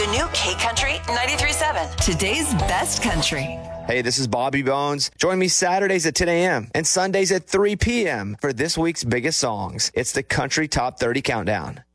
The new K Country 93.7. Today's best country. Hey, this is Bobby Bones. Join me Saturdays at 10 a.m. and Sundays at 3 p.m. for this week's biggest songs. It's the Country Top 30 Countdown.